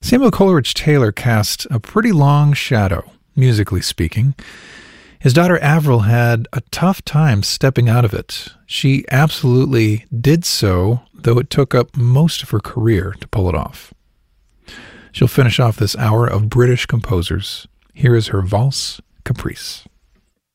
Samuel Coleridge Taylor cast a pretty long shadow, musically speaking. His daughter Avril had a tough time stepping out of it. She absolutely did so, though it took up most of her career to pull it off. She'll finish off this hour of British composers. Here is her Valse Caprice.